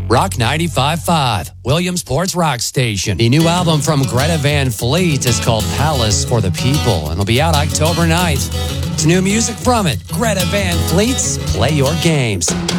Rock 95.5, Williamsport's rock station. The new album from Greta Van Fleet is called Palace for the People, and it'll be out October 9th. It's new music from it. Greta Van Fleet's Play Your Games.